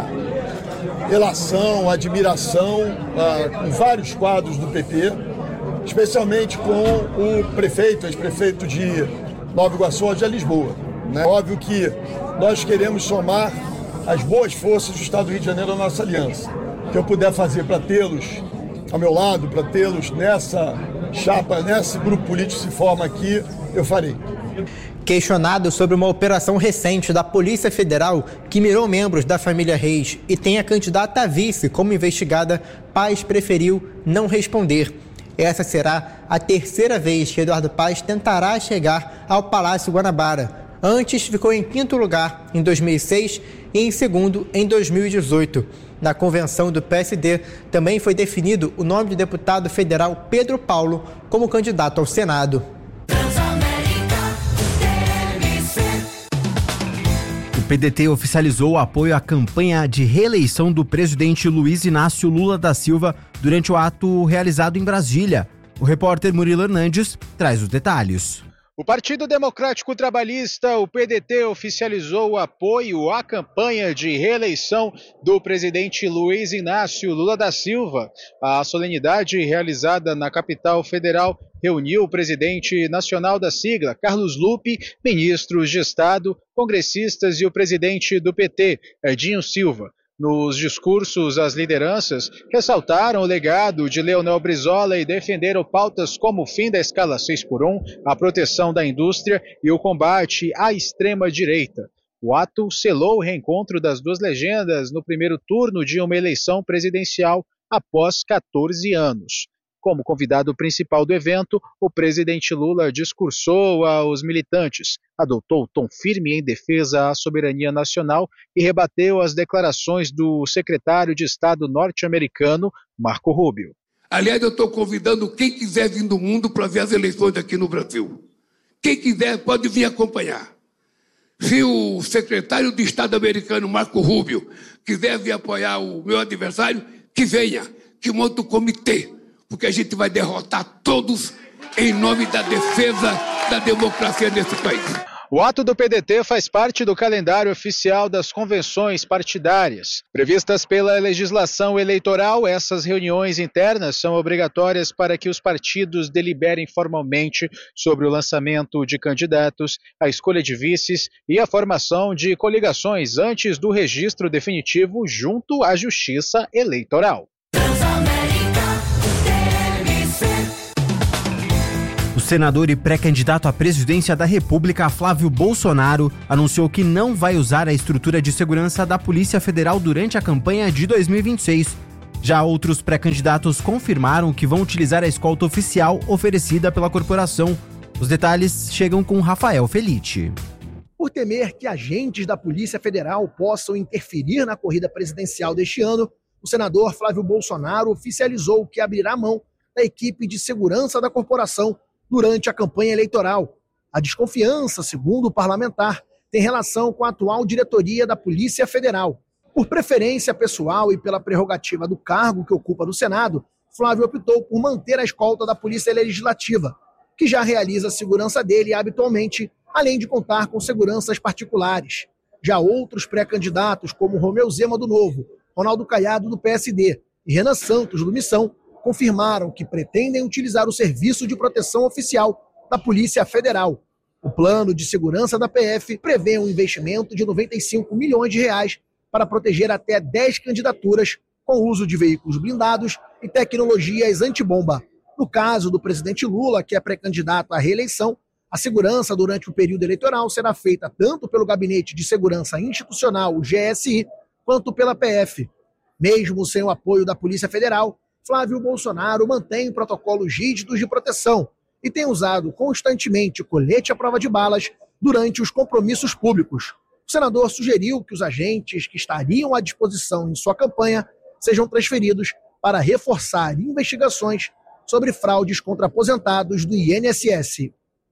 relação, admiração com vários quadros do PP, especialmente com o prefeito, ex-prefeito de Nova Iguaçu, de Lisboa. Óbvio que nós queremos somar as boas forças do Estado do Rio de Janeiro à nossa aliança. O que eu puder fazer para tê-los ao meu lado, para tê-los nessa chapa, nesse grupo político que se forma aqui, eu farei. Questionado sobre uma operação recente da Polícia Federal que mirou membros da família Reis e tem a candidata a vice como investigada, Paes preferiu não responder. Essa será a 3ª vez que Eduardo Paes tentará chegar ao Palácio Guanabara. Antes ficou em 5º lugar em 2006 e em 2º em 2018. Na convenção do PSD também foi definido o nome do deputado federal Pedro Paulo como candidato ao Senado. O PDT oficializou o apoio à campanha de reeleição do presidente Luiz Inácio Lula da Silva durante o ato realizado em Brasília. O repórter Murilo Hernandes traz os detalhes. O Partido Democrático Trabalhista, o PDT, oficializou o apoio à campanha de reeleição do presidente Luiz Inácio Lula da Silva. A solenidade realizada na capital federal reuniu o presidente nacional da sigla, Carlos Lupe, ministros de Estado, congressistas e o presidente do PT, Edinho Silva. Nos discursos, as lideranças ressaltaram o legado de Leonel Brizola e defenderam pautas como o fim da escala 6x1, a proteção da indústria e o combate à extrema-direita. O ato selou o reencontro das duas legendas no primeiro turno de uma eleição presidencial após 14 anos. Como convidado principal do evento, o presidente Lula discursou aos militantes, adotou tom firme em defesa à soberania nacional e rebateu as declarações do secretário de Estado norte-americano, Marco Rubio. Aliás, eu estou convidando quem quiser vir do mundo para ver as eleições aqui no Brasil. Quem quiser pode vir acompanhar. Se o secretário de Estado americano, Marco Rubio, quiser vir apoiar o meu adversário, que venha, que monte o comitê, porque a gente vai derrotar todos em nome da defesa da democracia nesse país. O ato do PDT faz parte do calendário oficial das convenções partidárias. Previstas pela legislação eleitoral, essas reuniões internas são obrigatórias para que os partidos deliberem formalmente sobre o lançamento de candidatos, a escolha de vices e a formação de coligações antes do registro definitivo junto à Justiça Eleitoral. O senador e pré-candidato à presidência da República, Flávio Bolsonaro, anunciou que não vai usar a estrutura de segurança da Polícia Federal durante a campanha de 2026. Já outros pré-candidatos confirmaram que vão utilizar a escolta oficial oferecida pela corporação. Os detalhes chegam com Rafael Felitti. Por temer que agentes da Polícia Federal possam interferir na corrida presidencial deste ano, o senador Flávio Bolsonaro oficializou que abrirá mão da equipe de segurança da corporação durante a campanha eleitoral. A desconfiança, segundo o parlamentar, tem relação com a atual diretoria da Polícia Federal. Por preferência pessoal e pela prerrogativa do cargo que ocupa no Senado, Flávio optou por manter a escolta da Polícia Legislativa, que já realiza a segurança dele habitualmente, além de contar com seguranças particulares. Já outros pré-candidatos, como Romeu Zema do Novo, Ronaldo Caiado do PSD e Renan Santos do Missão, confirmaram que pretendem utilizar o serviço de proteção oficial da Polícia Federal. O plano de segurança da PF prevê um investimento de R$95 milhões para proteger até 10 candidaturas com uso de veículos blindados e tecnologias antibomba. No caso do presidente Lula, que é pré-candidato à reeleição, a segurança durante o período eleitoral será feita tanto pelo Gabinete de Segurança Institucional, o GSI, quanto pela PF. Mesmo sem o apoio da Polícia Federal, Flávio Bolsonaro mantém protocolos rígidos de proteção e tem usado constantemente colete à prova de balas durante os compromissos públicos. O senador sugeriu que os agentes que estariam à disposição em sua campanha sejam transferidos para reforçar investigações sobre fraudes contra aposentados do INSS.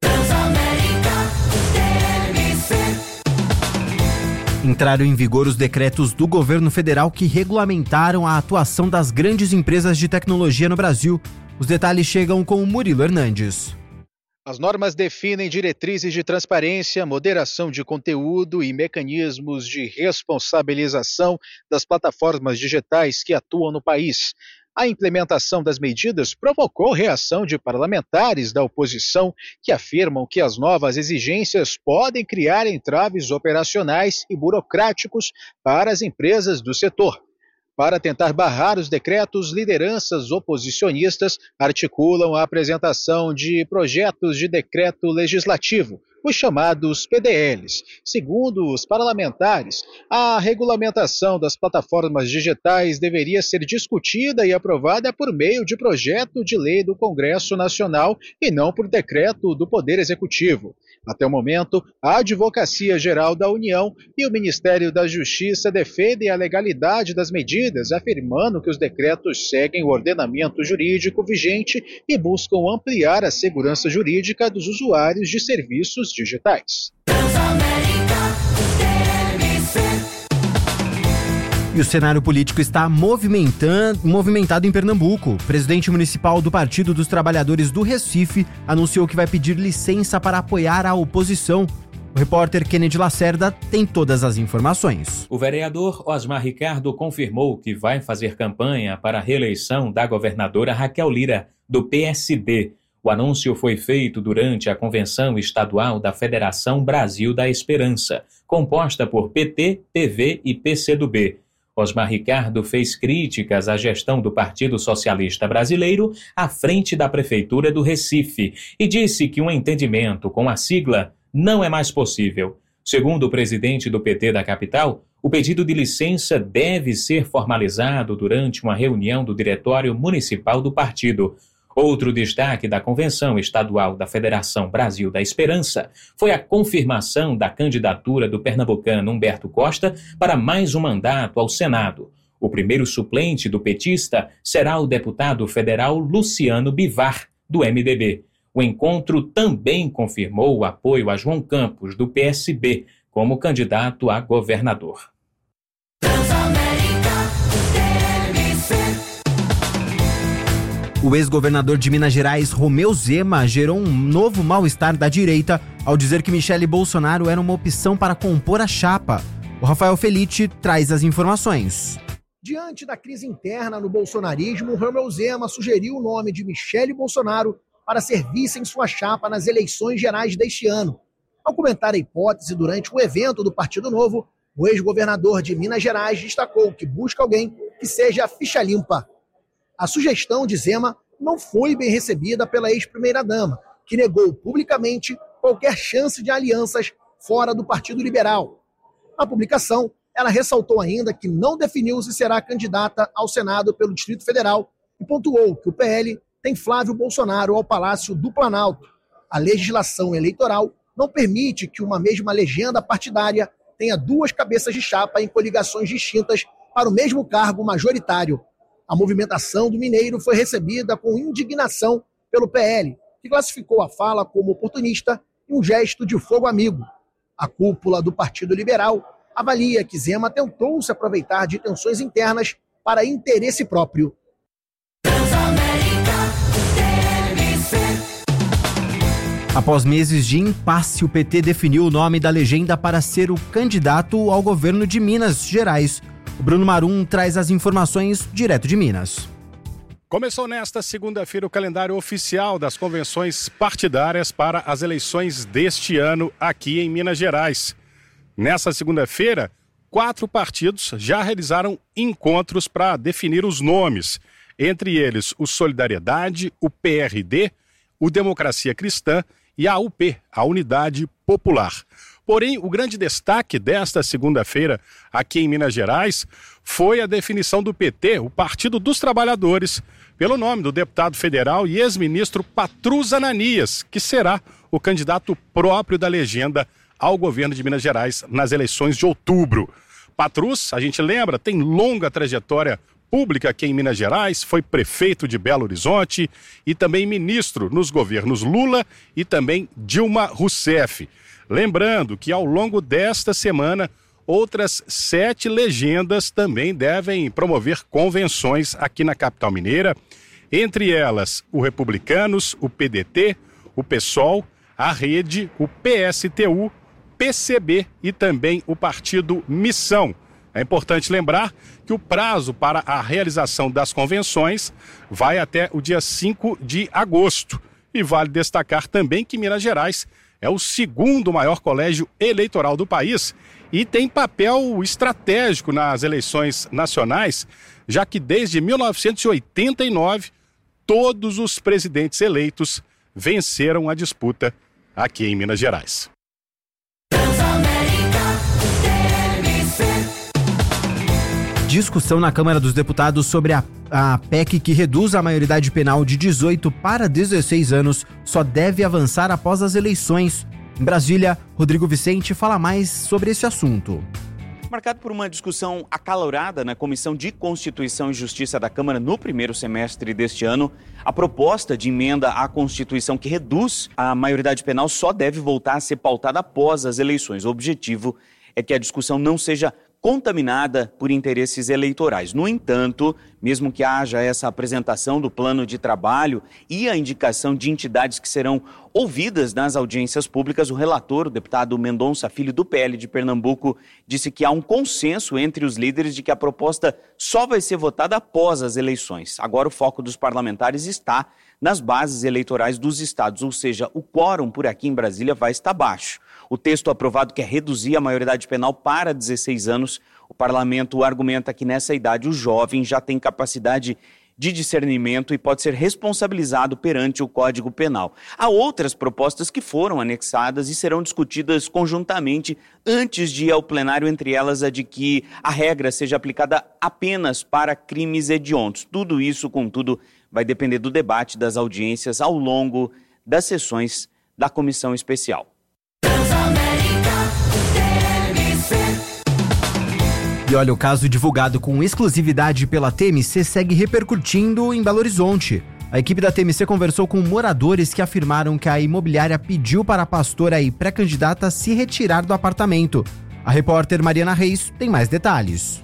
Entraram em vigor os decretos do governo federal que regulamentaram a atuação das grandes empresas de tecnologia no Brasil. Os detalhes chegam com o Murilo Hernandes. As normas definem diretrizes de transparência, moderação de conteúdo e mecanismos de responsabilização das plataformas digitais que atuam no país. A implementação das medidas provocou reação de parlamentares da oposição que afirmam que as novas exigências podem criar entraves operacionais e burocráticos para as empresas do setor. Para tentar barrar os decretos, lideranças oposicionistas articulam a apresentação de projetos de decreto legislativo, os chamados PDLs. Segundo os parlamentares, a regulamentação das plataformas digitais deveria ser discutida e aprovada por meio de projeto de lei do Congresso Nacional e não por decreto do Poder Executivo. Até o momento, a Advocacia Geral da União e o Ministério da Justiça defendem a legalidade das medidas, afirmando que os decretos seguem o ordenamento jurídico vigente e buscam ampliar a segurança jurídica dos usuários de serviços digitais. E o cenário político está movimentado em Pernambuco. O presidente municipal do Partido dos Trabalhadores do Recife anunciou que vai pedir licença para apoiar a oposição. O repórter Kennedy Lacerda tem todas as informações. O vereador Osmar Ricardo confirmou que vai fazer campanha para a reeleição da governadora Raquel Lira, do PSD. O anúncio foi feito durante a convenção estadual da Federação Brasil da Esperança, composta por PT, PV e PCdoB. Osmar Ricardo fez críticas à gestão do Partido Socialista Brasileiro à frente da Prefeitura do Recife e disse que um entendimento com a sigla não é mais possível. Segundo o presidente do PT da capital, o pedido de licença deve ser formalizado durante uma reunião do Diretório Municipal do partido. Outro destaque da Convenção Estadual da Federação Brasil da Esperança foi a confirmação da candidatura do pernambucano Humberto Costa para mais um mandato ao Senado. O primeiro suplente do petista será o deputado federal Luciano Bivar, do MDB. O encontro também confirmou o apoio a João Campos, do PSB, como candidato a governador. O ex-governador de Minas Gerais, Romeu Zema, gerou um novo mal-estar da direita ao dizer que Michele Bolsonaro era uma opção para compor a chapa. O Rafael Felitti traz as informações. Diante da crise interna no bolsonarismo, Romeu Zema sugeriu o nome de Michele Bolsonaro para ser vice em sua chapa nas eleições gerais deste ano. Ao comentar a hipótese durante um evento do Partido Novo, o ex-governador de Minas Gerais destacou que busca alguém que seja ficha limpa. A sugestão de Zema não foi bem recebida pela ex-primeira-dama, que negou publicamente qualquer chance de alianças fora do Partido Liberal. Na publicação, ela ressaltou ainda que não definiu se será candidata ao Senado pelo Distrito Federal e pontuou que o PL tem Flávio Bolsonaro ao Palácio do Planalto. A legislação eleitoral não permite que uma mesma legenda partidária tenha duas cabeças de chapa em coligações distintas para o mesmo cargo majoritário. A movimentação do mineiro foi recebida com indignação pelo PL, que classificou a fala como oportunista e um gesto de fogo amigo. A cúpula do Partido Liberal avalia que Zema tentou se aproveitar de tensões internas para interesse próprio. Após meses de impasse, o PT definiu o nome da legenda para ser o candidato ao governo de Minas Gerais. O Bruno Marum traz as informações direto de Minas. Começou nesta segunda-feira o calendário oficial das convenções partidárias para as eleições deste ano aqui em Minas Gerais. Nessa segunda-feira, 4 partidos já realizaram encontros para definir os nomes. Entre eles, o Solidariedade, o PRD, o Democracia Cristã e a UP, a Unidade Popular. Porém, o grande destaque desta segunda-feira aqui em Minas Gerais foi a definição do PT, o Partido dos Trabalhadores, pelo nome do deputado federal e ex-ministro Patrus Ananias, que será o candidato próprio da legenda ao governo de Minas Gerais nas eleições de outubro. Patrus, a gente lembra, tem longa trajetória pública aqui em Minas Gerais, foi prefeito de Belo Horizonte e também ministro nos governos Lula e também Dilma Rousseff. Lembrando que ao longo desta semana, outras 7 legendas também devem promover convenções aqui na capital mineira, entre elas o Republicanos, o PDT, o PSOL, a Rede, o PSTU, PCB e também o Partido Missão. É importante lembrar que o prazo para a realização das convenções vai até o dia 5 de agosto. E vale destacar também que Minas Gerais é o segundo maior colégio eleitoral do país e tem papel estratégico nas eleições nacionais, já que desde 1989 todos os presidentes eleitos venceram a disputa aqui em Minas Gerais. Discussão na Câmara dos Deputados sobre a PEC que reduz a maioridade penal de 18 para 16 anos só deve avançar após as eleições. Em Brasília, Rodrigo Vicente fala mais sobre esse assunto. Marcado por uma discussão acalorada na Comissão de Constituição e Justiça da Câmara no primeiro semestre deste ano, a proposta de emenda à Constituição que reduz a maioridade penal só deve voltar a ser pautada após as eleições. O objetivo é que a discussão não seja contaminada por interesses eleitorais. No entanto, mesmo que haja essa apresentação do plano de trabalho e a indicação de entidades que serão ouvidas nas audiências públicas, o relator, o deputado Mendonça Filho, do PL de Pernambuco, disse que há um consenso entre os líderes de que a proposta só vai ser votada após as eleições. Agora o foco dos parlamentares está nas bases eleitorais dos estados, ou seja, o quórum por aqui em Brasília vai estar baixo. O texto aprovado quer reduzir a maioridade penal para 16 anos. O parlamento argumenta que nessa idade o jovem já tem capacidade de discernimento e pode ser responsabilizado perante o Código Penal. Há outras propostas que foram anexadas e serão discutidas conjuntamente antes de ir ao plenário, entre elas a de que a regra seja aplicada apenas para crimes hediondos. Tudo isso, contudo, vai depender do debate das audiências ao longo das sessões da comissão especial. E olha, o caso divulgado com exclusividade pela TMC segue repercutindo em Belo Horizonte. A equipe da TMC conversou com moradores que afirmaram que a imobiliária pediu para a pastora e pré-candidata se retirar do apartamento. A repórter Mariana Reis tem mais detalhes.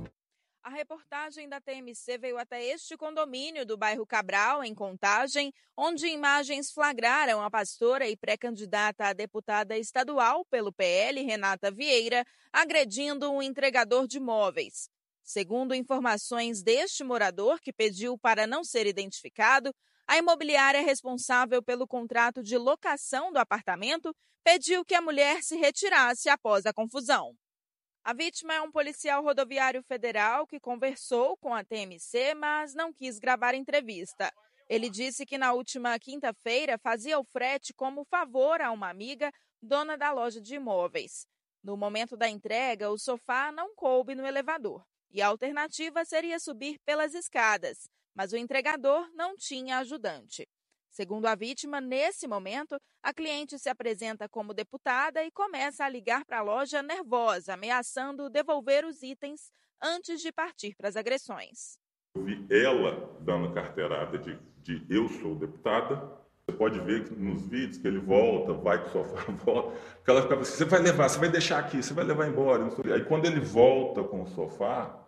A reportagem da TMC veio até este condomínio do bairro Cabral, em Contagem, onde imagens flagraram a pastora e pré-candidata a deputada estadual pelo PL, Renata Vieira, agredindo um entregador de móveis. Segundo informações deste morador, que pediu para não ser identificado, a imobiliária responsável pelo contrato de locação do apartamento pediu que a mulher se retirasse após a confusão. A vítima é um policial rodoviário federal que conversou com a TMC, mas não quis gravar entrevista. Ele disse que na última quinta-feira fazia o frete como favor a uma amiga, dona da loja de imóveis. No momento da entrega, o sofá não coube no elevador e a alternativa seria subir pelas escadas, mas o entregador não tinha ajudante. Segundo a vítima, nesse momento, a cliente se apresenta como deputada e começa a ligar para a loja nervosa, ameaçando devolver os itens antes de partir para as agressões. Eu vi ela dando carteirada de eu sou deputada. Você pode ver que nos vídeos que ele volta, vai com o sofá, volta. Porque ela ficava assim, você vai levar, você vai deixar aqui, você vai levar embora. Aí quando ele volta com o sofá,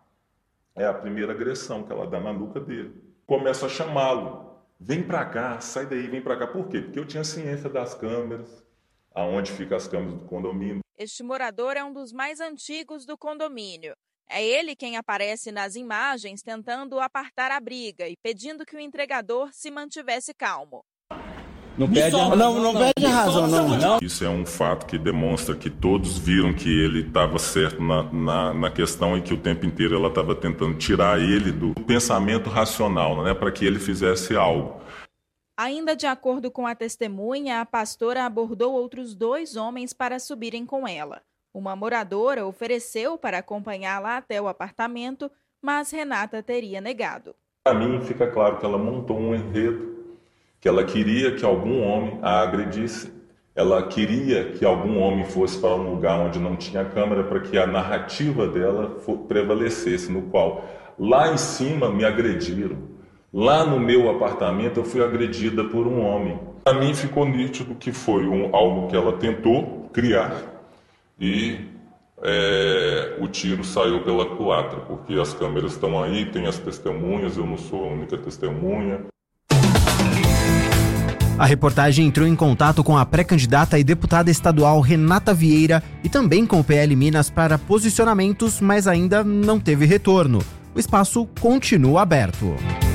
é a primeira agressão que ela dá na nuca dele. Começa a chamá-lo. Vem pra cá, sai daí, vem pra cá. Por quê? Porque eu tinha ciência das câmeras, aonde ficam as câmeras do condomínio. Este morador é um dos mais antigos do condomínio. É ele quem aparece nas imagens tentando apartar a briga e pedindo que o entregador se mantivesse calmo. Não perde a razão, não. Isso é um fato que demonstra que todos viram que ele estava certo na questão em que o tempo inteiro ela estava tentando tirar ele do pensamento racional, né, para que ele fizesse algo. Ainda de acordo com a testemunha, a pastora abordou outros 2 homens para subirem com ela. Uma moradora ofereceu para acompanhá-la até o apartamento, mas Renata teria negado. Para mim fica claro que ela montou um enredo, que ela queria que algum homem a agredisse, ela queria que algum homem fosse para um lugar onde não tinha câmera para que a narrativa dela prevalecesse, no qual lá em cima me agrediram, lá no meu apartamento eu fui agredida por um homem. Para mim ficou nítido que foi algo que ela tentou criar e o tiro saiu pela culatra, porque as câmeras estão aí, tem as testemunhas, eu não sou a única testemunha. A reportagem entrou em contato com a pré-candidata e deputada estadual Renata Vieira e também com o PL Minas para posicionamentos, mas ainda não teve retorno. O espaço continua aberto.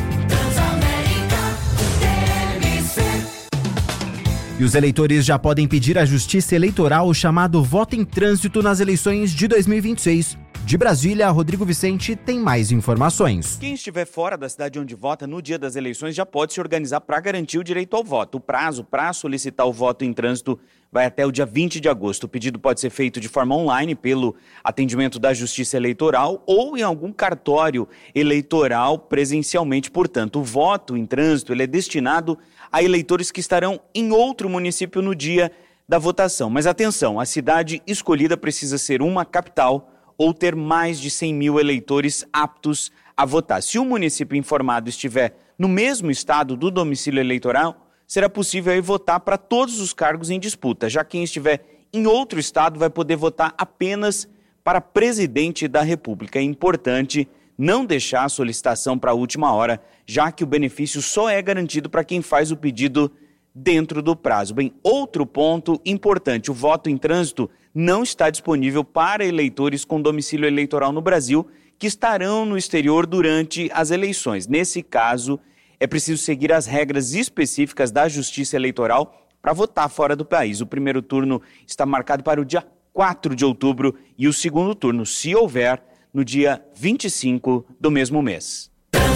E os eleitores já podem pedir à Justiça Eleitoral o chamado voto em trânsito nas eleições de 2026. De Brasília, Rodrigo Vicente tem mais informações. Quem estiver fora da cidade onde vota no dia das eleições já pode se organizar para garantir o direito ao voto. O prazo para solicitar o voto em trânsito vai até o dia 20 de agosto. O pedido pode ser feito de forma online pelo atendimento da Justiça Eleitoral ou em algum cartório eleitoral presencialmente. Portanto, o voto em trânsito ele é destinado a eleitores que estarão em outro município no dia da votação. Mas atenção, a cidade escolhida precisa ser uma capital ou ter mais de 100 mil eleitores aptos a votar. Se o município informado estiver no mesmo estado do domicílio eleitoral, será possível aí votar para todos os cargos em disputa. Já quem estiver em outro estado vai poder votar apenas para presidente da República. É importante não deixar a solicitação para a última hora, já que o benefício só é garantido para quem faz o pedido dentro do prazo. Bem, outro ponto importante, o voto em trânsito não está disponível para eleitores com domicílio eleitoral no Brasil que estarão no exterior durante as eleições. Nesse caso, é preciso seguir as regras específicas da Justiça Eleitoral para votar fora do país. O primeiro turno está marcado para o dia 4 de outubro e o segundo turno, se houver, no dia 25 do mesmo mês.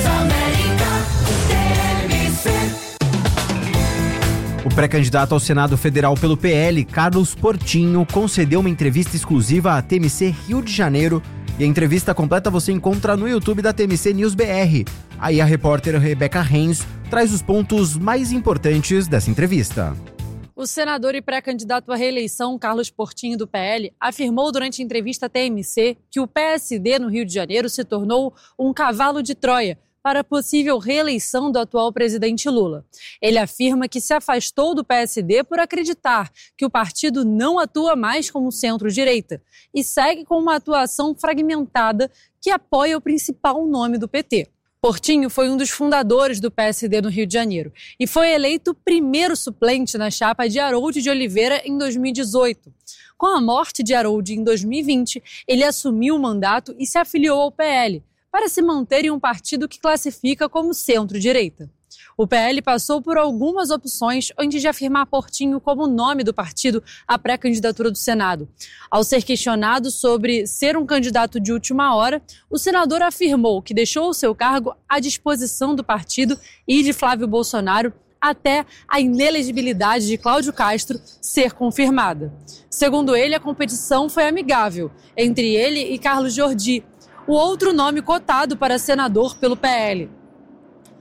O pré-candidato ao Senado Federal pelo PL, Carlos Portinho, concedeu uma entrevista exclusiva à TMC Rio de Janeiro e a entrevista completa você encontra no YouTube da TMC News BR. Aí a repórter Rebeca Renz traz os pontos mais importantes dessa entrevista. O senador e pré-candidato à reeleição, Carlos Portinho, do PL, afirmou durante a entrevista à TMC que o PSD no Rio de Janeiro se tornou um cavalo de Troia para a possível reeleição do atual presidente Lula. Ele afirma que se afastou do PSD por acreditar que o partido não atua mais como centro-direita e segue com uma atuação fragmentada que apoia o principal nome do PT. Portinho foi um dos fundadores do PSD no Rio de Janeiro e foi eleito o primeiro suplente na chapa de Harold de Oliveira em 2018. Com a morte de Harold em 2020, ele assumiu o mandato e se afiliou ao PL, para se manter em um partido que classifica como centro-direita. O PL passou por algumas opções antes de afirmar Portinho como nome do partido à pré-candidatura do Senado. Ao ser questionado sobre ser um candidato de última hora, o senador afirmou que deixou o seu cargo à disposição do partido e de Flávio Bolsonaro até a inelegibilidade de Cláudio Castro ser confirmada. Segundo ele, a competição foi amigável entre ele e Carlos Jordi, o outro nome cotado para senador pelo PL.